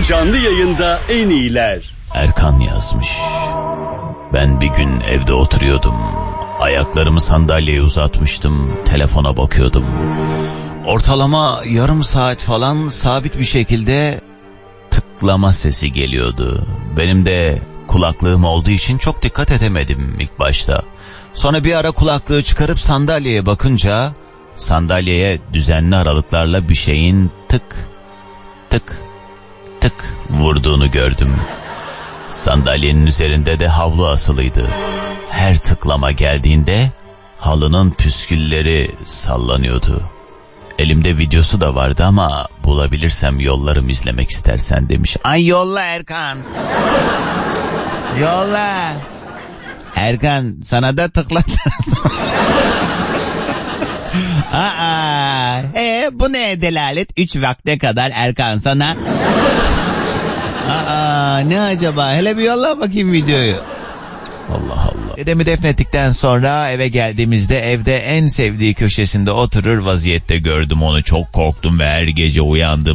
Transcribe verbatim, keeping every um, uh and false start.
Canlı yayında en iyiler. Erkan yazmış. Ben bir gün evde oturuyordum. Ayaklarımı sandalyeye uzatmıştım. Telefona bakıyordum. Ortalama yarım saat falan sabit bir şekilde tıklama sesi geliyordu. Benim de kulaklığım olduğu için çok dikkat edemedim ilk başta. Sonra bir ara kulaklığı çıkarıp sandalyeye bakınca sandalyeye düzenli aralıklarla bir şeyin tık tık tık vurduğunu gördüm. Sandalyenin üzerinde de havlu asılıydı. Her tıklama geldiğinde halının püskülleri sallanıyordu. Elimde videosu da vardı ama bulabilirsem yollarım izlemek istersen demiş. Ay yolla Erkan. Yolla. Erkan sana da tıklatırız. Aa, e, bu neye delalet? Üç vakte kadar Erkan sana. Aa, ne acaba? Hele bir yolla bakayım videoyu. Allah Allah. Dedemi defnettikten sonra eve geldiğimizde evde en sevdiği köşesinde oturur vaziyette gördüm onu. Çok korktum ve her gece uyandım.